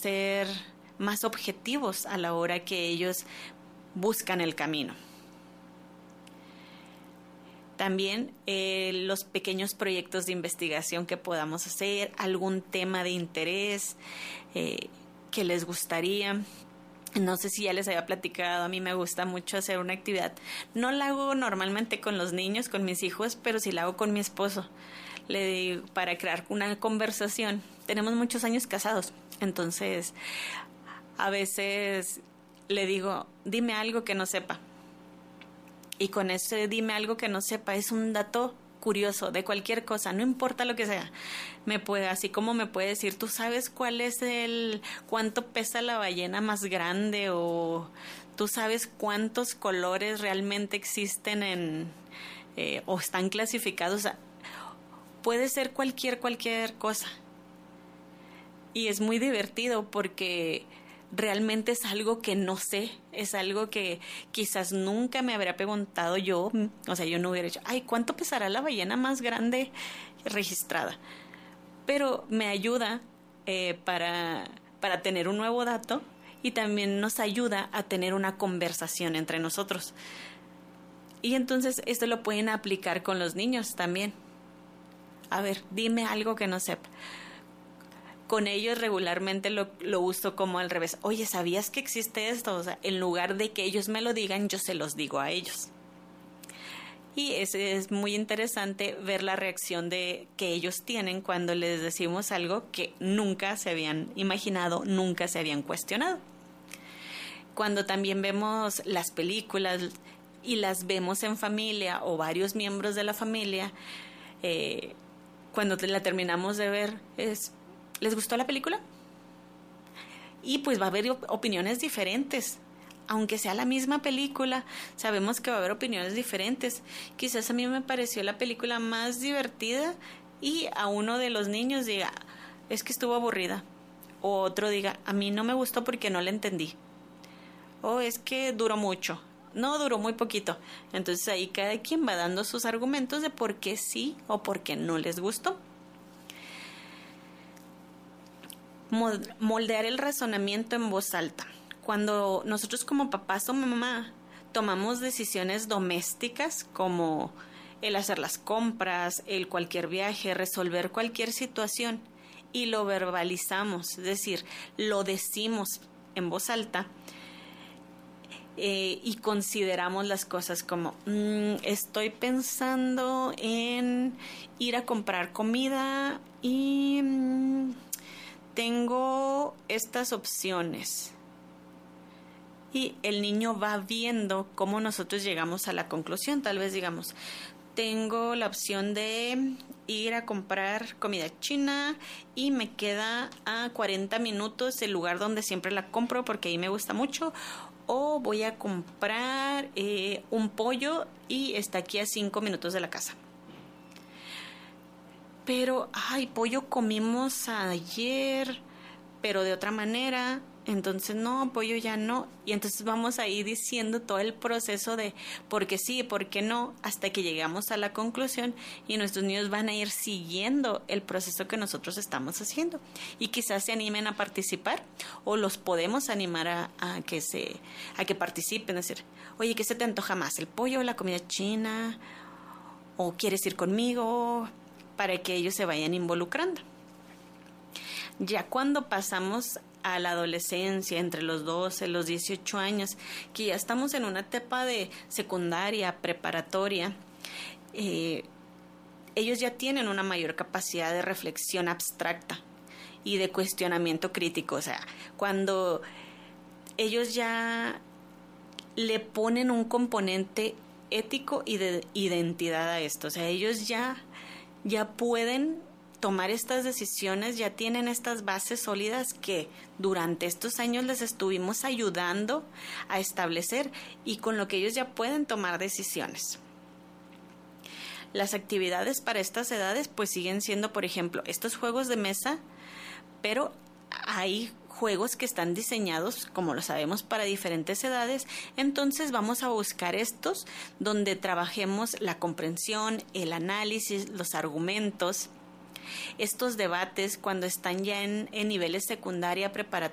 ser más objetivos a la hora que ellos buscan el camino. También los pequeños proyectos de investigación que podamos hacer, algún tema de interés que les gustaría. No sé si ya les había platicado, a mí me gusta mucho hacer una actividad. No la hago normalmente con los niños, con mis hijos, pero sí la hago con mi esposo. Le digo, para crear una conversación. Tenemos muchos años casados, entonces a veces le digo, dime algo que no sepa. Y con ese dime algo que no sepa es un dato curioso de cualquier cosa, no importa lo que sea. Así como me puede decir, ¿tú sabes cuánto pesa la ballena más grande? O ¿tú sabes cuántos colores realmente existen o están clasificados? O sea, puede ser cualquier cosa. Y es muy divertido porque realmente es algo que no sé, es algo que quizás nunca me habría preguntado yo, o sea, yo no hubiera dicho, ay, ¿cuánto pesará la ballena más grande registrada? Pero me ayuda para tener un nuevo dato y también nos ayuda a tener una conversación entre nosotros. Y entonces esto lo pueden aplicar con los niños también. A ver, dime algo que no sepa. Con ellos regularmente lo uso como al revés. Oye, ¿sabías que existe esto? O sea, en lugar de que ellos me lo digan, yo se los digo a ellos. Y es muy interesante ver la reacción que ellos tienen cuando les decimos algo que nunca se habían imaginado, nunca se habían cuestionado. Cuando también vemos las películas y las vemos en familia o varios miembros de la familia, cuando la terminamos de ver ¿les gustó la película? Y pues va a haber opiniones diferentes. Aunque sea la misma película, sabemos que va a haber opiniones diferentes. Quizás a mí me pareció la película más divertida y a uno de los niños diga, es que estuvo aburrida. O otro diga, a mí no me gustó porque no la entendí. O es que duró mucho. No, duró muy poquito. Entonces ahí cada quien va dando sus argumentos de por qué sí o por qué no les gustó. Moldear el razonamiento en voz alta. Cuando nosotros como papás o mamá tomamos decisiones domésticas como el hacer las compras, el cualquier viaje, resolver cualquier situación y lo verbalizamos, es decir, lo decimos en voz alta y consideramos las cosas como estoy pensando en ir a comprar comida y tengo estas opciones. Y el niño va viendo cómo nosotros llegamos a la conclusión. Tal vez digamos, tengo la opción de ir a comprar comida china y me queda a 40 minutos el lugar donde siempre la compro porque ahí me gusta mucho. O voy a comprar un pollo y está aquí a 5 minutos de la casa. Pero, pollo comimos ayer, pero de otra manera, entonces no, pollo ya no. Y entonces vamos ahí diciendo todo el proceso de por qué sí, por qué no, hasta que llegamos a la conclusión y nuestros niños van a ir siguiendo el proceso que nosotros estamos haciendo. Y quizás se animen a participar o los podemos animar a que participen, es decir, oye, ¿qué se te antoja más, el pollo o la comida china? ¿O quieres ir conmigo? Para que ellos se vayan involucrando. Ya cuando pasamos a la adolescencia, entre los 12 y los 18 años, que ya estamos en una etapa de secundaria, preparatoria, ellos ya tienen una mayor capacidad de reflexión abstracta y de cuestionamiento crítico. O sea, cuando ellos ya le ponen un componente ético y de identidad a esto, o sea, ellos ya pueden tomar estas decisiones, ya tienen estas bases sólidas que durante estos años les estuvimos ayudando a establecer y con lo que ellos ya pueden tomar decisiones. Las actividades para estas edades pues siguen siendo, por ejemplo, estos juegos de mesa, pero hay juegos que están diseñados, como lo sabemos, para diferentes edades. Entonces vamos a buscar estos donde trabajemos la comprensión, el análisis, los argumentos. Estos debates cuando están ya en niveles secundaria, preparatoria,